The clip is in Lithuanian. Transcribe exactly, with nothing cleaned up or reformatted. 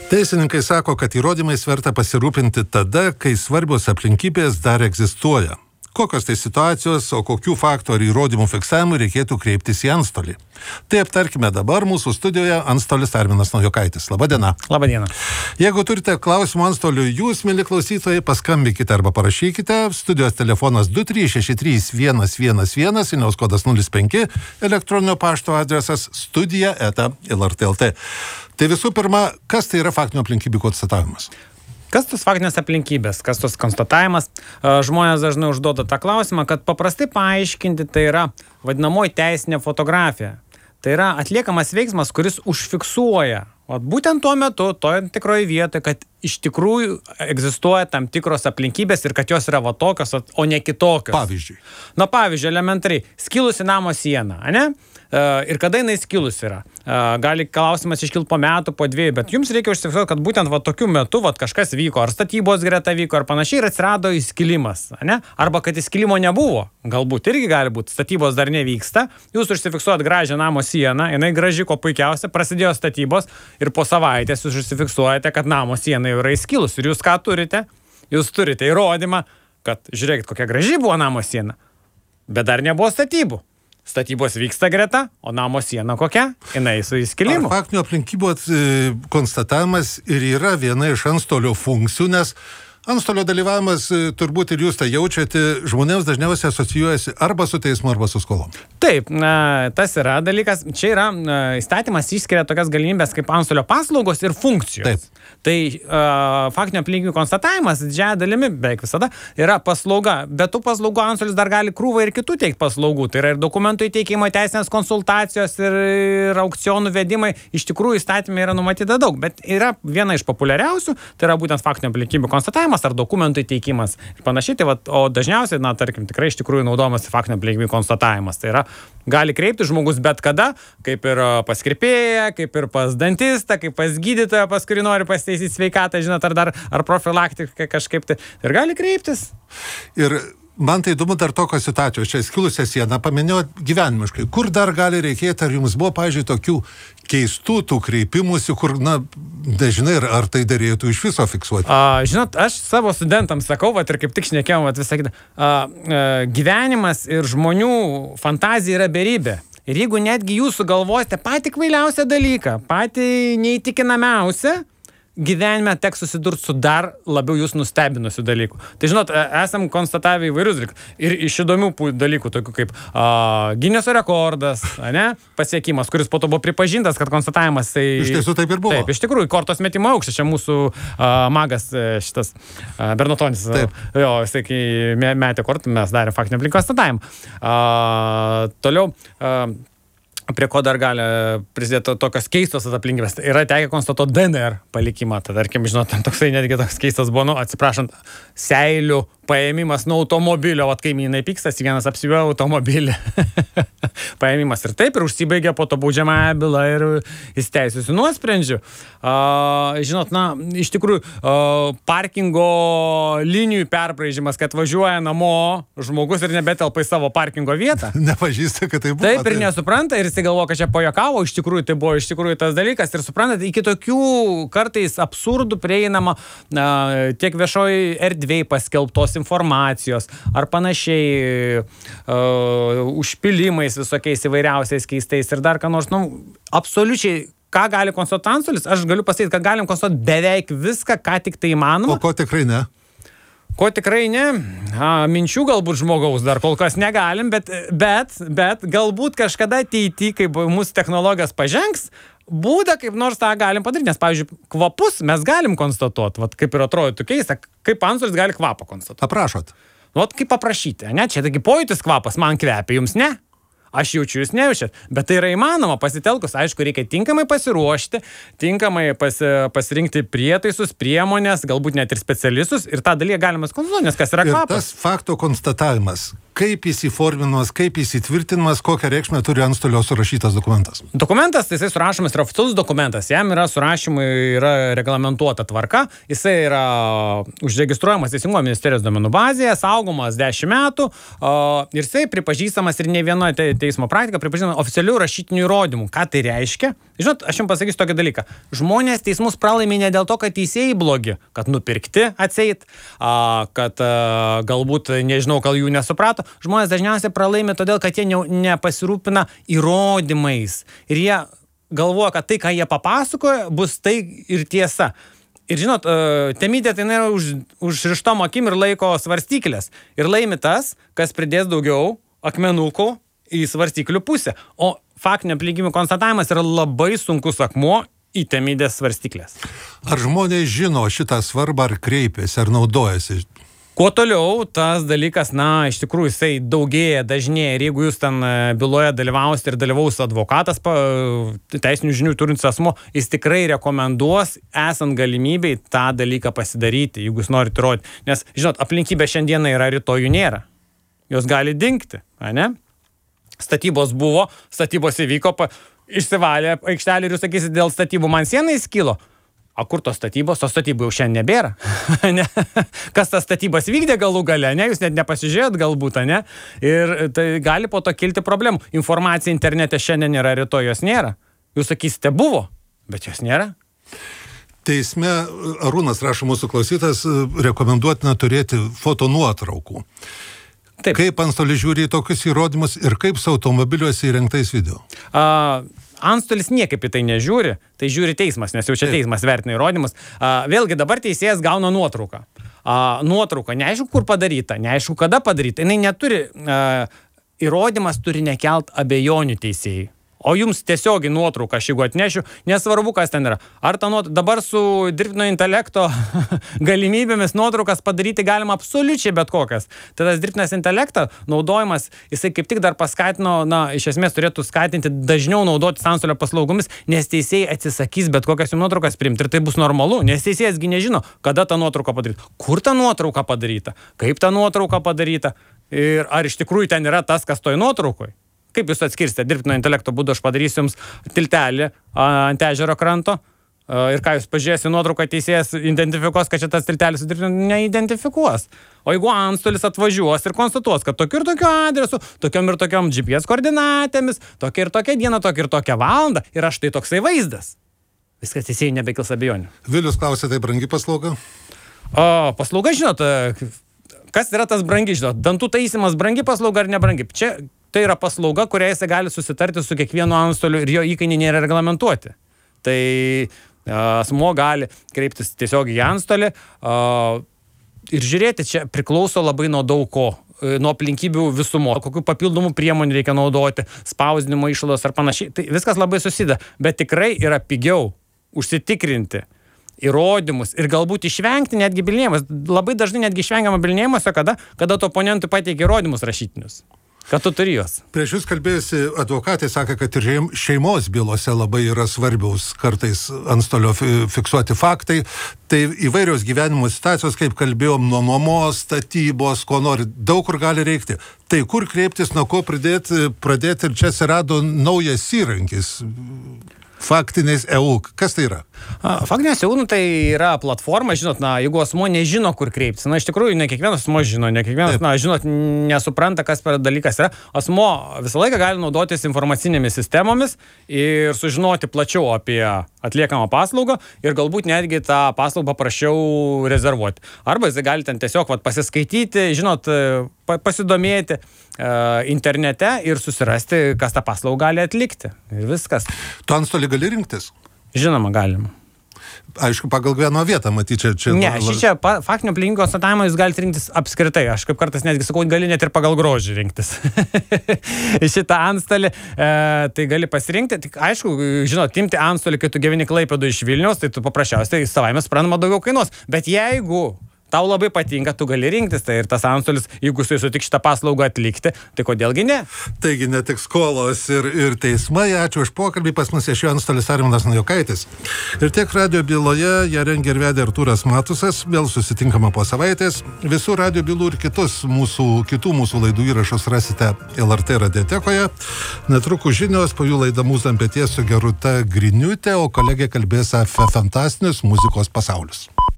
Teisininkai sako, kad įrodymais verta pasirūpinti tada, kai svarbios aplinkybės dar egzistuoja. Kokios tai situacijos, o kokių faktų ar įrodymų fiksavimui reikėtų kreiptis į antstolį. Tai aptarkime dabar mūsų studijoje antstolis Arminas Naujokaitis. Labadiena. Labadiena. Jeigu turite klausimų antstoliui, jūs, mieli klausytojai, paskambinkite arba parašykite. Studijos telefonas du trys šeši trys vienas vienas vienas, Vilniaus kodas nulis penki, elektroninio pašto adresas studija eta lrt taškas lt. Tai visų pirma, kas tai yra faktinių aplinkybių konstatavimas? Kas tos faktinės aplinkybės, kas tos konstatavimas? Žmonės dažnai užduoda tą klausimą, kad paprastai paaiškinti tai yra vadinamoji teisinė fotografija. Tai yra atliekamas veiksmas, kuris užfiksuoja, o būtent tuo metu, toje tikroje vietoje, kad iš tikrųjų egzistuoja tam tikros aplinkybės ir kad jos yra va tokios, o ne kitokios. Pavyzdžiui. Na, pavyzdžiui, elementariai, skilusi namo siena, ane? Ir kada jinai skilus yra. Gali klausimas iškilti po metų, po dviejų, bet jums reikia užsifiksuoti, kad būtent va tokiu metu va kažkas vyko, ar statybos greta vyko, ar panašiai, ir atsirado įskilimas, ne? Arba kad įskilimo nebuvo. Galbūt irgi gali būti, statybos dar nevyksta, jūs užsifiksuojat gražią namo sieną, jinai graži, ko puikiausia, prasidėjo statybos ir po savaitės jūs užsifiksuojate, kad namo siena jau yra įskilus. Ir jūs ką turite? Jūs turite įrodymą, kad žiūrėkit, kokia graži buvo namo siena, bet dar nebuvo statybų. Statybos vyksta greta, o namo siena kokia? Jinai su įskilimu. Ar faktinių aplinkybių konstatavimas ir yra viena iš antstolio funkcijų, nes antstolio dalyvavimas, turbūt ir jūs tai jaučiate, žmonėms dažniausiai asocijuojasi arba su teismu, arba su skolom. Taip, na, tas yra dalykas. Čia yra na, įstatymas išskiria tokias galimybės kaip antstolio paslaugos ir funkcijos. Taip. Tai uh, faktinio aplinkybių konstatavimas didžiąja dalimi, beveik visada, yra paslauga. Bet tų paslaugų antstolis dar gali krūvą ir kitų teikti paslaugų. Tai yra ir dokumentų įteikimo, teisinės konsultacijos ir, ir aukcionų vedimai. Iš tikrųjų įstatymai yra numatyta daug, bet yra viena iš populiariausių, tai yra būtent faktinio aplinkybių konstatavimas ar dokumentų įteikimas ir panašiai. Tai va, o dažniausiai, na, tarkim, tikrai iš tikrųjų naudojamas faktinio aplinkybių konstatavimas. Tai yra, gali kreipti žmogus bet kada, kaip ir pas kirpėją, kaip ir pas dantistą, kaip pas gydytoją, pas kurį nori pasitaisyti sveikatą, žinot, ar dar, ar profilaktiką kažkaip tai. Ir gali kreiptis. Ir man tai įdomu dar tokios situacijos. Čia skilusią sieną paminėjot gyvenimiškai. Kur dar gali reikėti, ar jums buvo, pavyzdžiui, tokių keistų tų kreipimusi, kur, na, nežinai, ar, ar tai derėtų iš viso fiksuoti? A, žinot, aš savo studentams sakau, vat, ir kaip tik šnekėjom, vat, visą kitą, a, a, gyvenimas ir žmonių fantazija yra beribė. Ir jeigu netgi jūs sugalvosite patį kvailiausią dalyką, patį neįtikinamiausią, gyvenime teks susidurti su dar labiau jūs nustebinusių dalykų. Tai žinot, esam konstatavę įvairius dalykus. Ir iš įdomių dalykų, tokių kaip a, Gineso rekordas, ne, pasiekimas, kuris po to buvo pripažintas, kad konstatavimas tai... Iš tiesų taip ir buvo. Taip, iš tikrųjų, kortos metimo aukštas, čia mūsų a, magas šitas a, Bernatonis. Taip. Jo, jisai, kai metė kortą, mes darėm faktinį aplinką konstatavimą. A, toliau... A, prie ko dar gali prisidėti tokios keistos aplinkybės. Yra tekę konstatuoti D N R palikimą. Tai, tarkim, žinot, tam toksai netgi toks keistas buvo, nu, atsiprašant, seilių paėmimas nuo automobilio. Vat kaimynai pykstas, vienas apsivijo automobilį. Paėmimas ir taip, ir užsibaigė po to baudžiamąją bylą ir įsteisiusių nuosprendžių. Uh, žinot, na, iš tikrųjų, uh, parkingo linijų perbraižymas, kad važiuoja namo žmogus ir nebetelpa į savo parkingo vietą. Nepažįsta, kad tai buvo. Taip, ir nesupranta, ir jis galvo, kad čia pajokavo, iš tikrųjų tai buvo iš tikrųjų tas dalykas. Ir suprantat, iki tokių kartais absurdų prieinama uh, tiek viešoj erdvėj paskelbtos informacijos ar panašiai uh, užpilimais visokiais įvairiausiais keistais ir dar ką nors, nu, absoliučiai, ką gali konstatuoti antstolis, aš galiu pasakyti, kad galim konstatuoti beveik viską, ką tik tai įmanoma. O ko tikrai ne? Ko tikrai ne? A, minčių galbūt žmogaus dar kol kas negalim, bet, bet, bet galbūt kažkada ateity, kai mūsų technologijos pažengs, būdą kaip nors tą galim padaryti, nes, pavyzdžiui, kvapus mes galim konstatuoti, vat, kaip ir atrodytų keista, kaip antstolis gali kvapą konstatuoti. Aprašot. Vat kaip paprašyti, ne? Čia taigi pojūtis kvapas, man kvepia, jums ne? Aš jaučiu, jūs nejaučiat, bet tai yra įmanoma pasitelkus, aišku, reikia tinkamai pasiruošti, tinkamai pasi, pasirinkti prietaisus, priemonės, galbūt net ir specialistus ir tą dalyką galima konstatuoti, nes kas yra kvapas. Ir tas fakto konstatavimas, kaip jis įforminamas, kaip jis įtvirtinamas, kokią reikšmę turi antstolio surašytas dokumentas? Dokumentas, jisai surašomas yra oficialus dokumentas, jam yra surašymui yra reglamentuota tvarka, jisai yra užregistruojamas Teisingumo ministerijos duomenų bazėje, saugomas dešimt metų ir jisai pripažįstamas ir ne vienoje teismo praktika pripažino oficialių rašytinių įrodymų. Ką tai reiškia? Žinot, aš jums pasakysiu tokį dalyką. Žmonės teismus pralaimi ne dėl to, kad teisėjai blogi, kad nupirkti atseit, a, kad a, galbūt, nežinau, gal jų nesuprato. Žmonės dažniausiai pralaimi todėl, kad jie ne, nepasirūpina įrodymais. Ir jie galvoja, kad tai, ką jie papasakoja, bus tai ir tiesa. Ir žinot, temidė tai yra už, užrištom akim ir laiko svarstyklės. Ir laimi tas, kas pridės daugiau akmenukų į svarstyklių pusę. O faktinio aplinkybių konstatavimas yra labai sunkus akmuo į temidės svarstyklės. Ar žmonės žino šitą svarbą, ar kreipiasi, ar naudojasi? Kuo toliau, tas dalykas, na, iš tikrųjų, jisai daugėja, dažnėja. Ir jeigu jūs ten byloje dalyvausite ir dalyvaus advokatas, teisinių žinių turintis asmuo, jis tikrai rekomenduos, esant galimybei, tą dalyką pasidaryti, jeigu jūs norite įrodyti. Nes, žinot, aplinkybė šiandieną yra, rytoj jų nėra. Jos gali dingti, ne? Statybos buvo, statybos įvyko, išsivalė aikštelį ir jūs sakysite, dėl statybų man siena įskilo. O kur tos statybos? Tos statybų jau šiandien nebėra. Ne? Kas tas statybas vykdė galų gale, ne? Jūs net nepasižiūrėjot galbūt, ne? Ir tai gali po to kilti problemų. Informacija internete šiandien yra, rytoj jos nėra. Jūs sakysite, buvo, bet jos nėra. Teisme, Arūnas rašo mūsų klausytas, rekomenduotina turėti fotonuotraukų. Taip. Kaip antstolis žiūri į tokius įrodymus ir kaip su automobiliuose įrengtais video? A, antstolis niekaip į tai nežiūri, tai žiūri teismas, nes jau čia teismas vertina įrodymus. A, vėlgi dabar teisėjas gauna nuotrauką. A, nuotrauka, neaišku, kur padaryta, neaišku, kada padaryta. Jinai neturi, a, įrodymas turi nekelt abejonių teisėjai. O jums tiesiogiai nuotrauką aš jeigu atnešiu, nesvarbu, kas ten yra. Ar ta nuotrauka, dabar su dirbtinio intelekto galimybėmis nuotraukas padaryti galima absoliučiai bet kokias. Tai tas dirbtinas intelektas naudojimas, jisai kaip tik dar paskatino, na, iš esmės turėtų skatinti dažniau naudoti antstolio paslaugomis, nes teisėjai atsisakys bet kokias jų nuotraukas priimti. Ir tai bus normalu, nes teisėjas nežino, kada ta nuotrauka padaryta, kur ta nuotrauka padaryta, kaip ta nuotrauka padaryta ir ar iš tikrųjų ten yra tas, kas toj nuotraukoj. Kaip jūs atskirsite dirbtinio intelekto būdu, aš padarysiu jums tiltelį ant ežero kranto ir ką jūs pažiūrėsite nuotrauką, teisėjas identifikuos, kad šitas tiltelis neidentifikuos. O jeigu antstolis atvažiuos ir konstatuos, kad tokiu ir tokiu adresu, tokiom ir tokiom G P S koordinatėmis, tokia ir tokia diena, tokia ir tokia valanda ir aš tai toksai vaizdas. Viskas teisėjai nebekils abejonių. Vilius klausė, tai brangi paslauga? O, paslauga, žinot, kas yra tas brangi, žinot, dantų taisymas brangi paslauga ar nebrangi? Čia tai yra paslauga, kurią jis gali susitarti su kiekvienu antstoliu ir jo įkainiai nėra reglamentuoti. Tai asmuo gali kreiptis tiesiog į antstolį ir žiūrėti, čia priklauso labai nuo daug ko. Nuo aplinkybių visumo, kokių papildomų priemonių reikia naudoti, spausdinimo išlaidos ar panašiai. Tai viskas labai susideda, bet tikrai yra pigiau užsitikrinti įrodymus ir galbūt išvengti netgi bylinėjimus. Labai dažnai netgi išvengiama bylinėjimuose, kada, kada to oponentui pateikia įrodymus rašytinius. Kad tu turi juos. Prieš jūs kalbėjusi advokatė sakė, kad ir šeimos bylose labai yra svarbiaus kartais antstolio fiksuoti faktai. Tai įvairios gyvenimo situacijos, kaip kalbėjom, nuo nuomos, statybos, ko nori, daug kur gali reikti. Tai kur kreiptis, nuo ko pradėti, pradėti ir čia atsirado naujas įrankis. Faktiniais E U. Kas tai yra? Faktinės E U, nu, tai yra platforma, žinot, na, jeigu asmuo nežino, kur kreiptis. Na, iš tikrųjų, ne kiekvienas asmuo žino, ne kiekvienas, Taip. na, žinot, nesupranta, kas per dalykas yra. Asmuo visą laiką gali naudotis informacinėmis sistemomis ir sužinoti plačiau apie atliekamą paslaugą ir galbūt netgi tą paslaugą paprašiau rezervuoti. Arba jis gali ten tiesiog vat, pasiskaityti, žinot, pasidomėti uh, internete ir susirasti, kas tą paslaugą gali atlikti. Ir viskas. Tu antstolį gali rinktis? Žinoma, galima. Aišku, pagal gyvenimo vietą, matyt, čia... čia ne, šį čia pa, faktinio aplinkybių konstatavimą jūs galite rinktis apskritai. Aš kaip kartais netgi sakau, gali net ir pagal grožį rinktis. Šitą antstolį e, tai gali pasirinkti. Tik, aišku, žinot, imti antstolį, kai tu gyveni Klaipėdoje iš Vilniaus, tai tu paprasčiausiai tai savaime suprantama daugiau kainuos. Bet jeigu tau labai patinka, tu gali rinktis, tai ir tas antstolis, jeigu jis sutik šitą paslaugą atlikti, tai kodėlgi ne? Taigi ne tik skolos ir, ir teismai. Ačiū už pokalbį, pas mus viešėjo antstolis Arminas Naujokaitis. Ir tiek radijo byloje ją rengė ir vedė Artūras Matusas. Vėl susitinkama po savaitės. Visų radijo bylų ir kitus mūsų, kitų mūsų laidų įrašus rasite L R T radiotekoje. Netrukus žinios, po jų laida Mūsų ant peties su Gerūta Griniūtė, o kolegė kalbės apie fantastinius muzikos pasaulius.